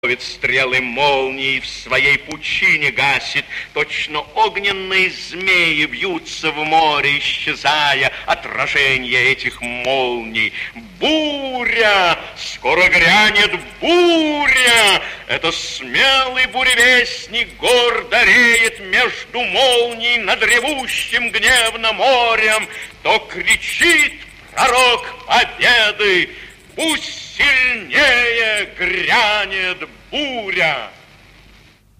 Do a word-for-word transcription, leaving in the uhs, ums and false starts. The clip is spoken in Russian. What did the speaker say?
Стрелы молнии в своей пучине гасит, точно огненные змеи вьются в море, исчезая отражение этих молний. Буря! Скоро грянет буря! Это смелый буревестник гордо реет между молний над ревущим гневно морем. То кричит пророк победы: пусть сильнее грянет буря.